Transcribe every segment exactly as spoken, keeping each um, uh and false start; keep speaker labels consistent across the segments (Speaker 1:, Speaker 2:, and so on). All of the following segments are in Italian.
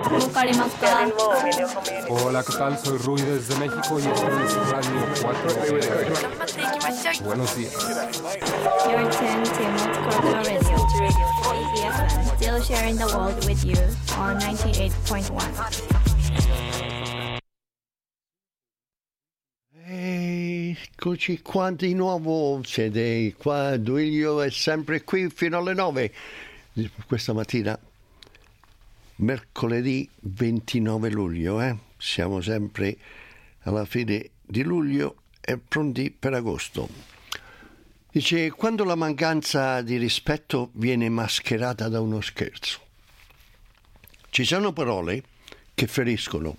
Speaker 1: Hola, ¿qué tal? Soy Rui desde México y esto es Radio cuatro T. Buenos días.
Speaker 2: You're tuned to Multicultural Radio. A Z F M, still sharing the world with you on ninety-eight point one.
Speaker 3: Eccoci qua di nuovo, siete qua, Duilio è sempre qui fino alle nove questa mattina, mercoledì ventinove luglio, eh? Siamo sempre alla fine di luglio e pronti per agosto. Dice, quando la mancanza di rispetto viene mascherata da uno scherzo. Ci sono parole che feriscono,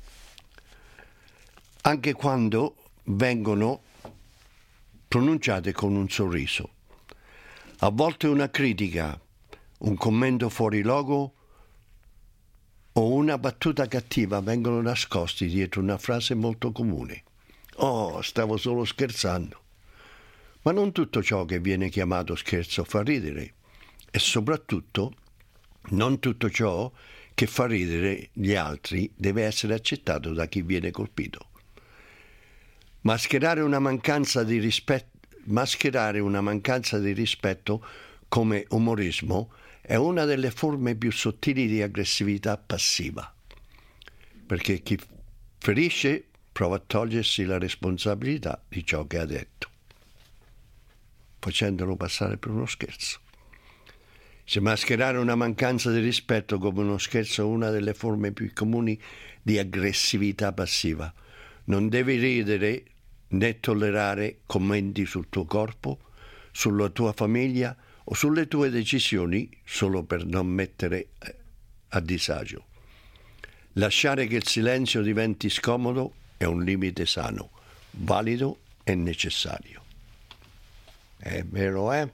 Speaker 3: anche quando vengono pronunciate con un sorriso. A volte una critica, un commento fuori luogo o una battuta cattiva vengono nascosti dietro una frase molto comune. Oh, stavo solo scherzando. Ma non tutto ciò che viene chiamato scherzo fa ridere e soprattutto non tutto ciò che fa ridere gli altri deve essere accettato da chi viene colpito. Mascherare una mancanza di rispetto, mascherare una mancanza di rispetto come umorismo è una delle forme più sottili di aggressività passiva, perché chi ferisce prova a togliersi la responsabilità di ciò che ha detto, facendolo passare per uno scherzo. Se mascherare una mancanza di rispetto come uno scherzo è una delle forme più comuni di aggressività passiva, non devi ridere né tollerare commenti sul tuo corpo, sulla tua famiglia o sulle tue decisioni solo per non mettere a disagio. Lasciare che il silenzio diventi scomodo è un limite sano, valido e necessario. È vero, eh?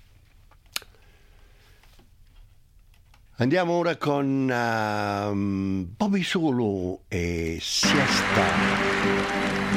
Speaker 3: Andiamo ora con uh, Bobby Solo e Siesta.